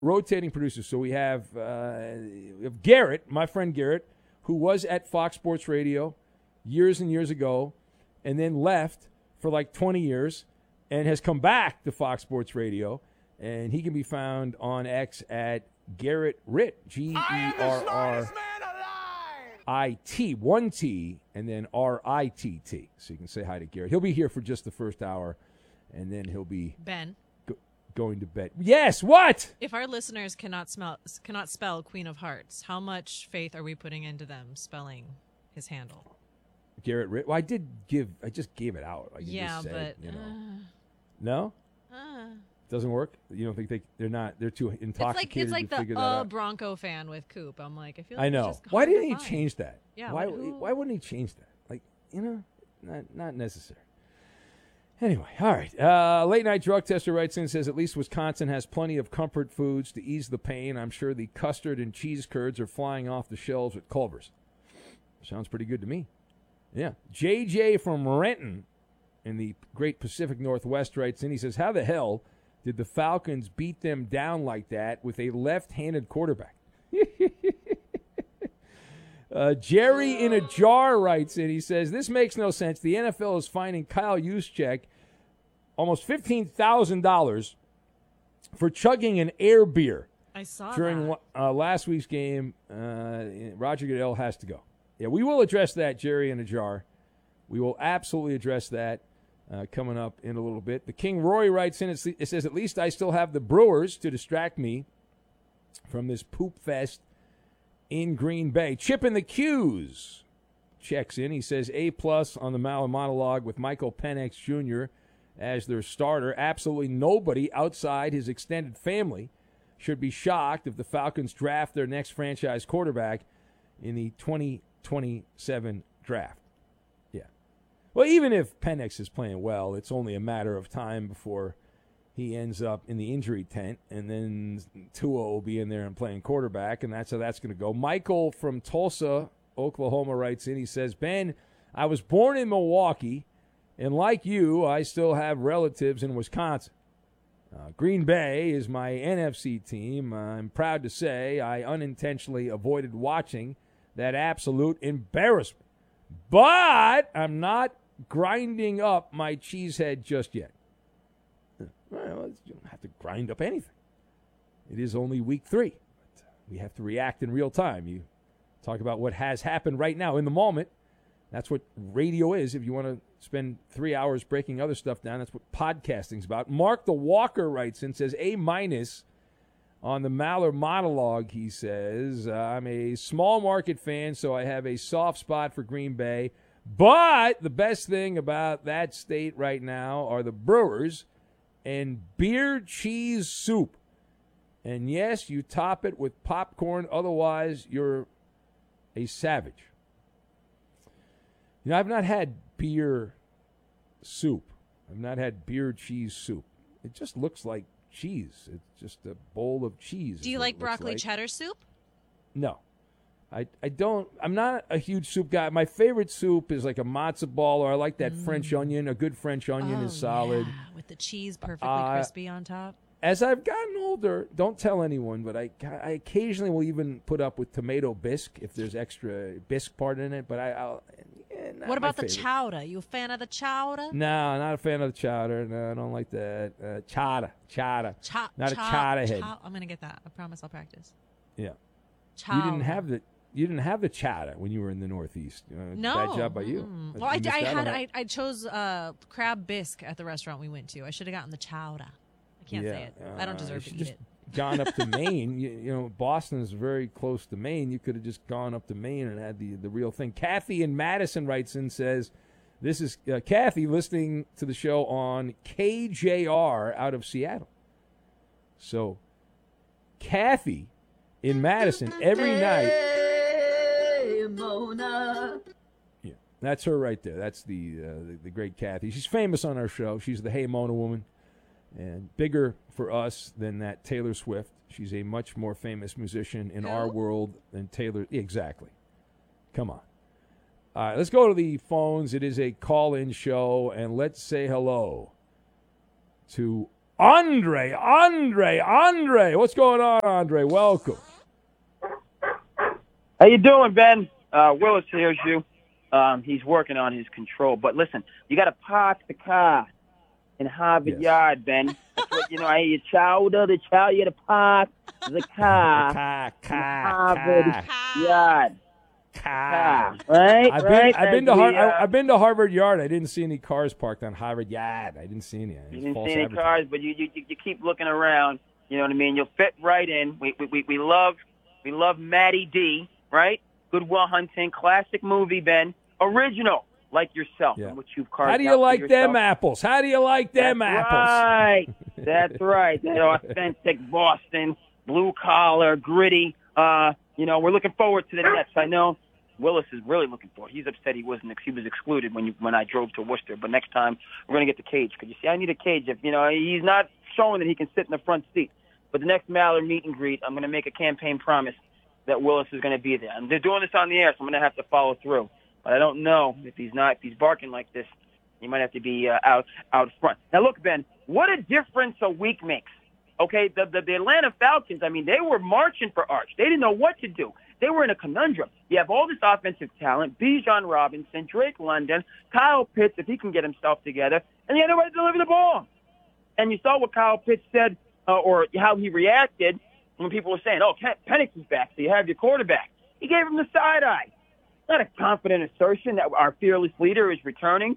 rotating producers. So we have Garrett, my friend Garrett, who was at Fox Sports Radio years and years ago and then left for like 20 years and has come back to Fox Sports Radio. And he can be found on X at Garrett Ritt, GERRIT, 1 T, and then RITT. So you can say hi to Garrett. He'll be here for just the first hour, and then he'll be going to bed. Yes, what? If our listeners cannot spell Queen of Hearts, how much faith are we putting into them spelling his handle? Garrett Ritt. Well, I just gave it out. Like yeah, said, but no. Doesn't work. You don't think they're too intoxicated? It's like to figure the that out? Bronco fan with Coop. I'm like, I feel like I know. Why didn't he change that? Yeah. Why wouldn't he change that? Like, not necessary. Anyway, all right. Late night drug tester writes in and says at least Wisconsin has plenty of comfort foods to ease the pain. I'm sure the custard and cheese curds are flying off the shelves at Culver's. Sounds pretty good to me. Yeah. JJ from Renton in the great Pacific Northwest writes in. He says, how the hell did the Falcons beat them down like that with a left-handed quarterback? Jerry in a jar writes in. He says, this makes no sense. The NFL is fining Kyle Juszczyk almost $15,000 for chugging an air beer. I saw during last week's game. Roger Goodell has to go. Yeah, we will address that, Jerry in a jar. We will absolutely address that. Coming up in a little bit. The King Roy writes in, it says, at least I still have the Brewers to distract me from this poop fest in Green Bay. Chip in the Q's checks in. He says, A+ on the Maller monologue with Michael Penix Jr. as their starter. Absolutely nobody outside his extended family should be shocked if the Falcons draft their next franchise quarterback in the 2027 draft. Well, even if Penix is playing well, it's only a matter of time before he ends up in the injury tent, and then Tua will be in there and playing quarterback, and that's how that's going to go. Michael from Tulsa, Oklahoma, writes in. He says, Ben, I was born in Milwaukee, and like you, I still have relatives in Wisconsin. Green Bay is my NFC team. I'm proud to say I unintentionally avoided watching that absolute embarrassment. But I'm not grinding up my cheesehead just yet. Well, you don't have to grind up anything. It is only week 3. But we have to react in real time. You talk about what has happened right now in the moment. That's what radio is. If you want to spend 3 hours breaking other stuff down, that's what podcasting's about. Mark the Walker writes and says, A- on the Maller monologue. He says, I'm a small market fan, so I have a soft spot for Green Bay. But the best thing about that state right now are the Brewers and beer cheese soup. And yes, you top it with popcorn. Otherwise, you're a savage. I've not had beer soup. I've not had beer cheese soup. It just looks like cheese. It's just a bowl of cheese. Do you like broccoli cheddar soup? No. I don't. I'm not a huge soup guy. My favorite soup is like a matzo ball, or I like that French onion. A good French onion is solid. Yeah, with the cheese perfectly crispy on top. As I've gotten older, don't tell anyone, but I occasionally will even put up with tomato bisque if there's extra bisque part in it. But what about the chowder? You a fan of the chowder? No, not a fan of the chowder. No, I don't like that. Chowder. Not a chowder head. I'm going to get that. I promise I'll practice. Yeah. Chowder. You didn't have the chowder when you were in the Northeast. No. Bad job by you. Well, I chose crab bisque at the restaurant we went to. I should have gotten the chowder. I can't say it. I don't deserve to eat it. Gone up to Maine. You know, Boston is very close to Maine. You could have just gone up to Maine and had the real thing. Kathy in Madison writes in, says, this is Kathy listening to the show on KJR out of Seattle. So, Kathy in Madison every night. Mona. Yeah, that's her right there. That's the great Kathy. She's famous on our show. She's the Hey Mona woman, and bigger for us than that Taylor Swift. She's a much more famous musician in our world than Taylor. Exactly. Come on. All right, let's go to the phones. It is a call-in show, and let's say hello to Andre. What's going on, Andre? Welcome. How you doing, Ben? Willis hears you. He's working on his control. But listen, you got to park the car in Harvard Yard, Ben. That's what, I hear you. The child, you got to park the car in Harvard Yard. Right? I've been to Harvard Yard. I didn't see any cars parked on Harvard Yard. I didn't see any. You didn't see any cars, but you keep looking around. You know what I mean? You'll fit right in. We love Matty D, right? Good Will Hunting, classic movie, Ben. Original, like yourself, which you've carved. How do you like them apples? How do you like them apples? Right. That's right. That authentic Boston, blue collar, gritty. We're looking forward to the Nets. I know Willis is really looking forward. He's upset he was excluded when I drove to Worcester. But next time we're gonna get the cage. Because you see, I need a cage. If he's not showing that he can sit in the front seat. But the next Mallard meet and greet, I'm gonna make a campaign promise that Willis is gonna be there. And they're doing this on the air, so I'm gonna have to follow through. But I don't know if he's barking like this. He might have to be out front. Now look, Ben, what a difference a week makes. Okay, the Atlanta Falcons, I mean, they were marching for Arch. They didn't know what to do. They were in a conundrum. You have all this offensive talent, Bijan Robinson, Drake London, Kyle Pitts, if he can get himself together, and you had nobody to deliver the ball. And you saw what Kyle Pitts said or how he reacted when people were saying, Penix is back, so you have your quarterback. He gave him the side eye. Not a confident assertion that our fearless leader is returning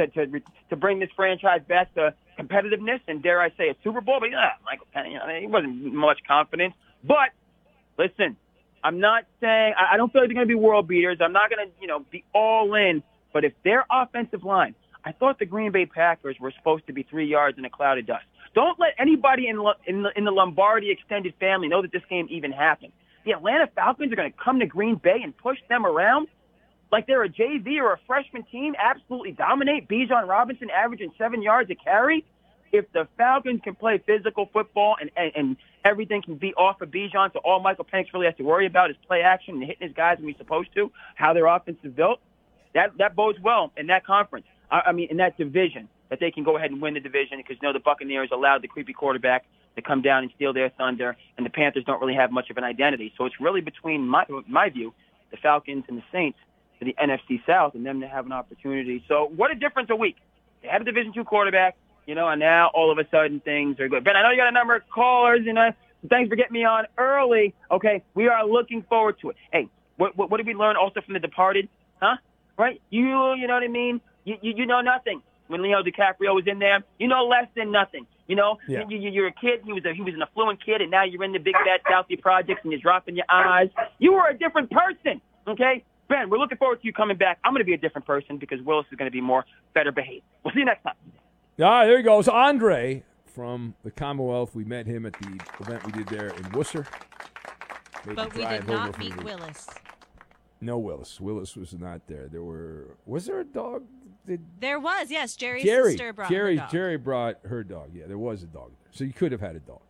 to bring this franchise back to competitiveness and, dare I say, a Super Bowl. But Michael Penix, he wasn't much confidence. But listen, I'm not saying I don't feel like they're going to be world beaters. I'm not going to be all in. But if their offensive line, I thought the Green Bay Packers were supposed to be 3 yards in a cloud of dust. Don't let anybody in the Lombardi extended family know that this game even happened. The Atlanta Falcons are going to come to Green Bay and push them around like they're a JV or a freshman team, absolutely dominate. Bijan Robinson averaging 7 yards a carry. If the Falcons can play physical football and everything can be off of Bijan, so all Michael Penix really has to worry about is play action and hitting his guys when he's supposed to, how their offense is built, that bodes well in that conference. In that division, that they can go ahead and win the division because, the Buccaneers allowed the creepy quarterback to come down and steal their thunder, and the Panthers don't really have much of an identity. So it's really between, my view, the Falcons and the Saints to the NFC South and them to have an opportunity. So what a difference a week. They had a Division II quarterback, and now all of a sudden things are good. Ben, I know you got a number of callers, thanks for getting me on early. Okay, we are looking forward to it. Hey, what did we learn also from The Departed? Huh? Right? You know what I mean? You know nothing. When Leo DiCaprio was in there, you know less than nothing. You're a kid. He was an affluent kid, and now you're in the big bad Southie projects, and you're dropping your eyes. You were a different person. Okay, Ben, we're looking forward to you coming back. I'm going to be a different person because Willis is going to be better behaved. We'll see you next time. There he goes, Andre from the Commonwealth. We met him at the event we did there in Worcester. But we did not meet Willis. No, Willis. Willis was not there. Was there a dog? There was, yes. Jerry's sister brought her dog. Jerry brought her dog. Yeah, there was a dog there. So you could have had a dog.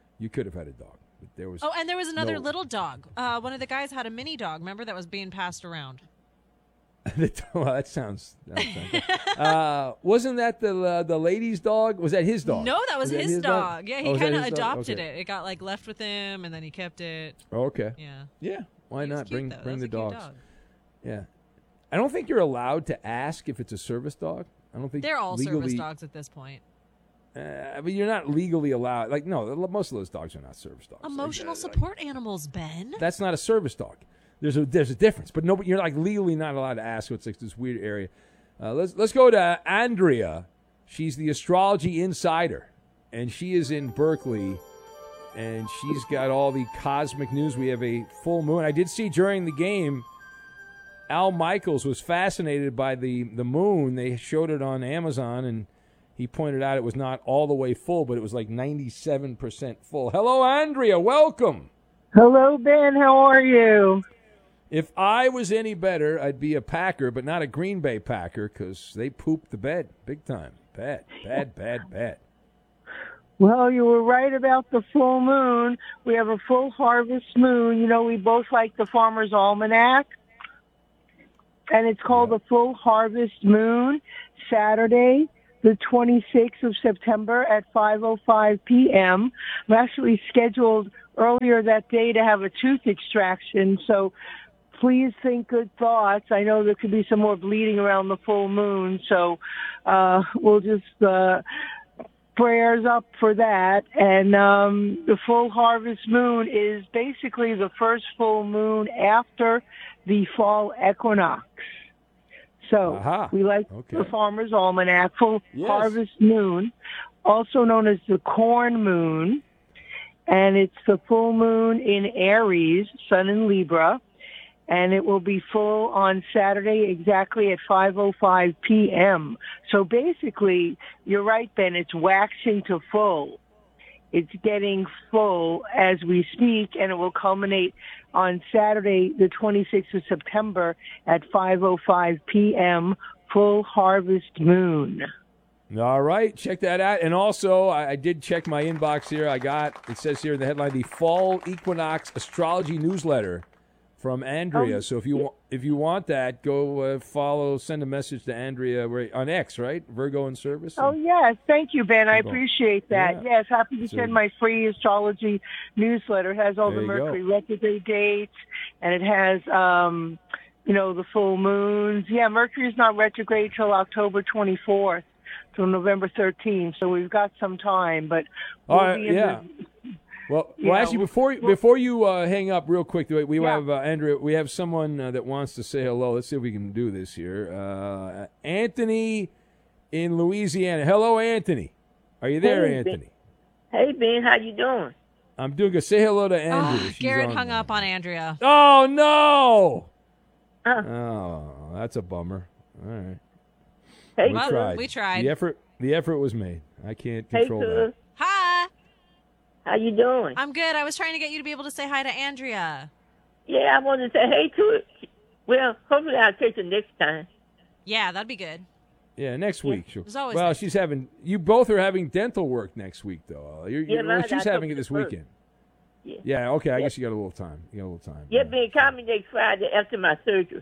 But there was. Oh, and there was another little dog. One of the guys had a mini dog. Remember that was being passed around. Well, that sounds good. Wasn't that the lady's dog? Was that his dog? No, that was his dog. Yeah, he kind of adopted it. It got left with him, and then he kept it. Oh, okay. Yeah. Yeah. Why not bring the dogs? Dog. Yeah. I don't think you're allowed to ask if it's a service dog. I don't think they're all service dogs at this point. You're not legally allowed. Most of those dogs are not service dogs. Emotional support animals, Ben. That's not a service dog. There's a difference, but you're legally not allowed to ask. So it's this weird area. Let's go to Andrea. She's the astrology insider, and she is in Berkeley, and she's got all the cosmic news. We have a full moon. I did see during the game, Al Michaels was fascinated by the moon. They showed it on Amazon, and he pointed out it was not all the way full, but it was 97% full. Hello, Andrea. Welcome. Hello, Ben. How are you? If I was any better, I'd be a Packer, but not a Green Bay Packer because they pooped the bed big time. Bad. Well, you were right about the full moon. We have a full harvest moon. We both like the Farmer's Almanac. And it's called the Full Harvest Moon, Saturday, the 26th of September at 5:05 p.m. I'm actually scheduled earlier that day to have a tooth extraction, so please think good thoughts. I know there could be some more bleeding around the full moon, so we'll just prayers up for that. And the full harvest moon is basically the first full moon after the fall equinox. So we like the Farmer's Almanac, full harvest moon, also known as the corn moon. And it's the full moon in Aries, Sun in Libra. And it will be full on Saturday exactly at 5:05 p.m. So basically, you're right, Ben, it's waxing to full. It's getting full as we speak, and it will culminate on Saturday, the 26th of September at 5:05 p.m., full harvest moon. All right, check that out. And also, I did check my inbox here. It says here in the headline, the Fall Equinox Astrology Newsletter from Andrea. So if you want that, go send a message to Andrea on X, right? Virgo in Service. Oh, yes. Thank you, Ben. I appreciate that. Yeah. Yes, happy to send my free astrology newsletter. It has all the Mercury retrograde dates, and it has, the full moons. Yeah, Mercury's not retrograde till October 24th till November 13th, so we've got some time. But Well, actually, before you hang up real quick, we have Andrea. We have someone that wants to say hello. Let's see if we can do this here. Anthony in Louisiana. Hello, Anthony. Are you there, Anthony? Hey, Ben. How you doing? I'm doing good. Say hello to Andrea. Garrett hung up on Andrea. Oh no! Oh, that's a bummer. All right. Hey, we tried. The effort was made. I can't control that. Hi. How you doing? I'm good. I was trying to get you to be able to say hi to Andrea. Yeah, I wanted to say hey to it. Well, hopefully I'll catch it next time. Yeah, that'd be good. Yeah, next week. She's you both are having dental work next week, though. She's having it this weekend. Yeah, okay. I guess you got a little time. Yeah, Ben, call me next Friday after my surgery.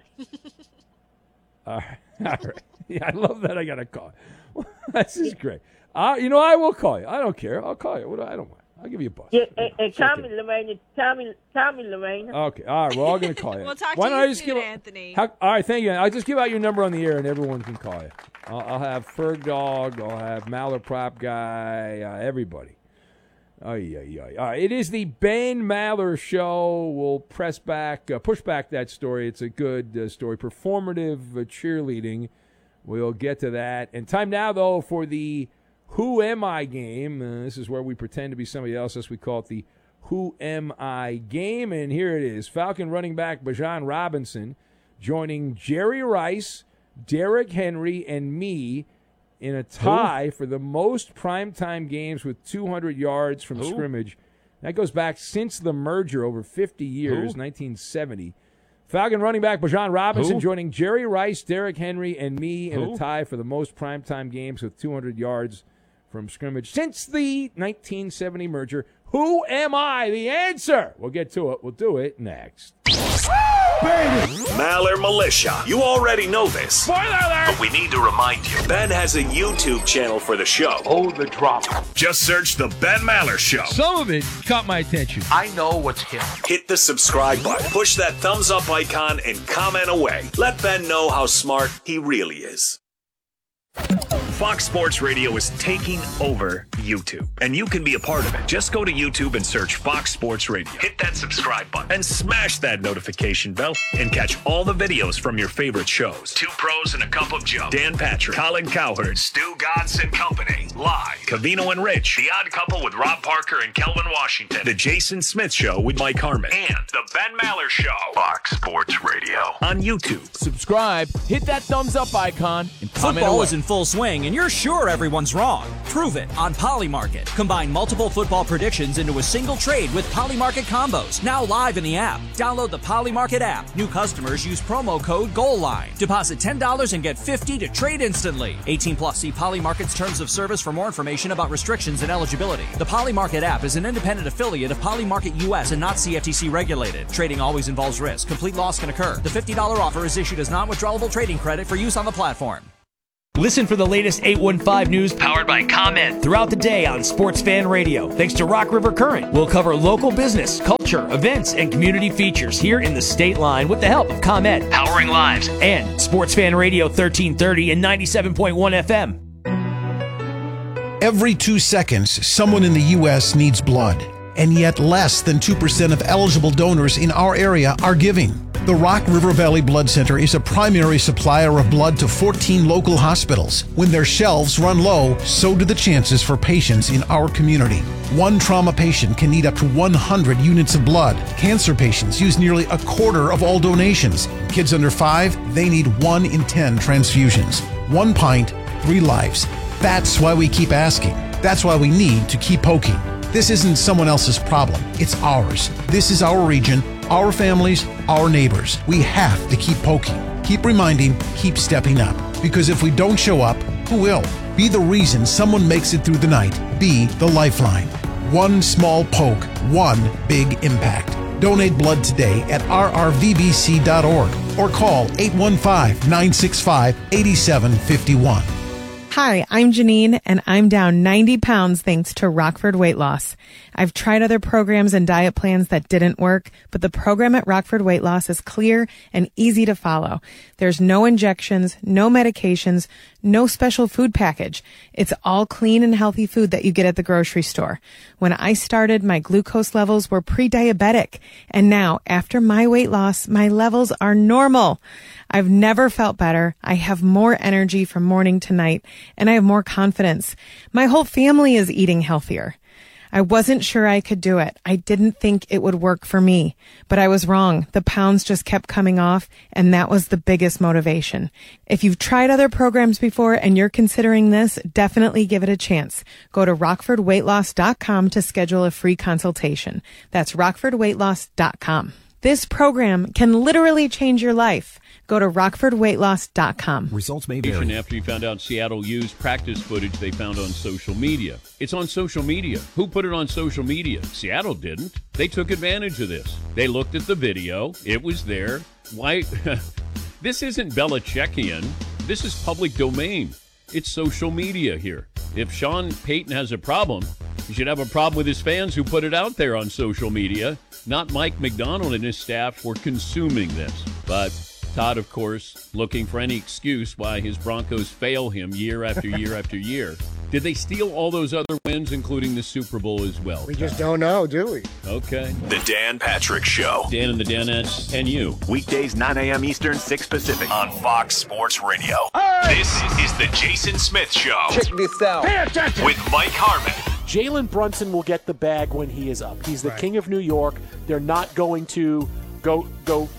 All right. Yeah, I love that. I got a call. This is great. I will call you. I don't care. I'll call you. I don't mind. I'll give you a buzz. Yeah, and call me, Lorraine. Call me, Lorraine. Okay. All right. We're all going to call you. We'll talk to you soon, Anthony. All right. Thank you. I'll just give out your number on the air, and everyone can call you. I'll have Ferg Dog. I'll have Malaprop Guy. Everybody. All right. It is the Ben Maller Show. We'll push back that story. It's a good story. Performative cheerleading. We'll get to that. And time now, though, for the Who Am I game. This is where we pretend to be somebody else, as we call it the Who Am I game. And here it is. Falcon running back Bijan Robinson joining Jerry Rice, Derrick Henry, and me in a tie for the most primetime games with 200 yards from scrimmage. That goes back since the merger over 50 years, 1970. Falcon running back Bijan Robinson joining Jerry Rice, Derrick Henry, and me in a tie for the most primetime games with 200 yards from scrimmage since the 1970 merger. Who am I? The answer. We'll get to it. We'll do it next. Maller Militia. You already know this. Spoiler alert! But we need to remind you. Ben has a YouTube channel for the show. Oh, the drama. Just search The Ben Maller Show. Some of it caught my attention. I know what's hip. Hit the subscribe button. Push that thumbs up icon and comment away. Let Ben know how smart he really is. Fox Sports Radio is taking over YouTube, and you can be a part of it. Just go to YouTube and search Fox Sports Radio. Hit that subscribe button and smash that notification bell and catch all the videos from your favorite shows. Two Pros and a Cup of Joe. Dan Patrick, Colin Cowherd, Stu Godson Company. Live. Covino and Rich. The Odd Couple with Rob Parker and Kelvin Washington. The Jason Smith Show with Mike Harmon. And The Ben Maller Show. Fox Sports Radio. On YouTube. Subscribe, hit that thumbs up icon, and comment Football away. is in full swing, and you're sure everyone's wrong. Prove it on Polymarket. Combine multiple football predictions into a single trade with Polymarket combos. Now live in the app. Download the Polymarket app. New customers use promo code GOALLINE. Deposit $10 and get $50 to trade instantly. 18 plus. See Polymarket's terms of service for more information about restrictions and eligibility. The Polymarket app is an independent affiliate of Polymarket US and not CFTC regulated. Trading always involves risk. Complete loss can occur. The $50 offer is issued as non-withdrawable trading credit for use on the platform. Listen for the latest 815 news powered by ComEd throughout the day on Sports Fan Radio. Thanks to Rock River Current, we'll cover local business, culture, events, and community features here in the state line with the help of ComEd, powering lives, and Sports Fan Radio 1330 and 97.1 FM. Every 2 seconds, someone in the U.S. needs blood, and yet less than 2% of eligible donors in our area are giving. The Rock River Valley Blood Center is a primary supplier of blood to 14 local hospitals. When their shelves run low, so do the chances for patients in our community. One trauma patient can need up to 100 units of blood. Cancer patients use nearly a quarter of all donations. Kids under 5, they need 1 in 10 transfusions. 1 pint, 3 lives. That's why we keep asking. That's why we need to keep poking. This isn't someone else's problem. It's ours. This is our region, our families, our neighbors. We have to keep poking, keep reminding, keep stepping up. Because if we don't show up, who will? Be the reason someone makes it through the night. Be the lifeline. One small poke, one big impact. Donate blood today at rrvbc.org or call 815-965-8751. Hi, I'm Janine, and I'm down 90 pounds thanks to Rockford Weight Loss. I've tried other programs and diet plans that didn't work, but the program at Rockford Weight Loss is clear and easy to follow. There's no injections, no medications, no special food package. It's all clean and healthy food that you get at the grocery store. When I started, my glucose levels were pre-diabetic, and now, after my weight loss, my levels are normal. I've never felt better. I have more energy from morning to night, and I have more confidence. My whole family is eating healthier. I wasn't sure I could do it. I didn't think it would work for me, but I was wrong. The pounds just kept coming off, and that was the biggest motivation. If you've tried other programs before and you're considering this, definitely give it a chance. Go to rockfordweightloss.com to schedule a free consultation. That's rockfordweightloss.com. This program can literally change your life. Go to rockfordweightloss.com. Results may vary. After you found out Seattle used practice footage they found on social media. It's on social media. Who put it on social media? Seattle didn't. They took advantage of this. They looked at the video. It was there. Why? This isn't Belichickian. This is public domain. It's social media here. If Sean Payton has a problem, he should have a problem with his fans who put it out there on social media, not Mike McDonald and his staff for consuming this. But Todd, of course, looking for any excuse why his Broncos fail him year after year after year. Did they steal all those other wins, including the Super Bowl as well? We just don't know, do we? Okay. The Dan Patrick Show. Dan and the Danettes and you. Weekdays, 9 a.m. Eastern, 6 Pacific on Fox Sports Radio. Hey! This is the Jason Smith Show. Check this out. Pay attention. With Mike Harmon. Jalen Brunson will get the bag when he is up. He's the king of New York. They're not going to go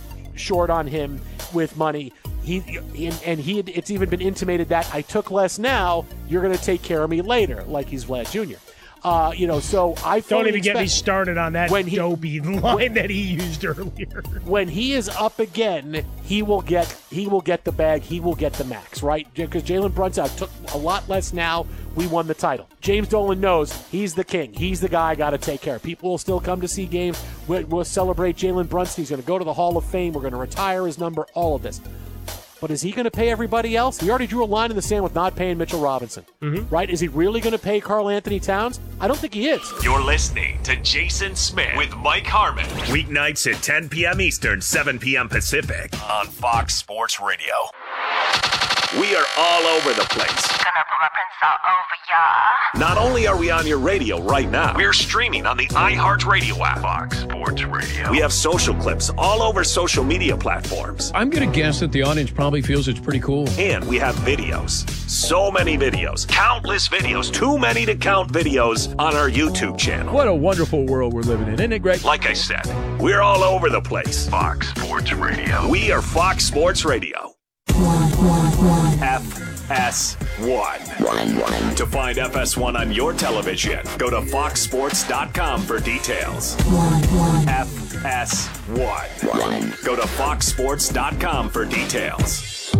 short on him with money. It's even been intimated that I took less now, you're going to take care of me later, like he's Vlad Jr. So I don't even get me started on that dopey line that he used earlier. When he is up again, he will get the bag. He will get the max, right? Because Jalen Brunson, I took a lot less now. We won the title. James Dolan knows he's the king. He's the guy I got to take care of. People will still come to see games. We'll celebrate Jalen Brunson. He's going to go to the Hall of Fame. We're going to retire his number. All of this. But is he going to pay everybody else? He already drew a line in the sand with not paying Mitchell Robinson, right? Is he really going to pay Karl Anthony Towns? I don't think he is. You're listening to Jason Smith with Mike Harmon. Weeknights at 10 p.m. Eastern, 7 p.m. Pacific on Fox Sports Radio. We are all over the place. Not only are we on your radio right now, we're streaming on the iHeartRadio app. Fox Sports Radio. We have social clips all over social media platforms. I'm going to guess that the audience probably feels it's pretty cool. And we have videos. So many videos. Countless videos. Too many to count videos on our YouTube channel. What a wonderful world we're living in. Isn't it great? Like I said, we're all over the place. Fox Sports Radio. We are Fox Sports Radio. FS1. To find FS1 on your television, go to foxsports.com for details. FS1. Go to foxsports.com for details.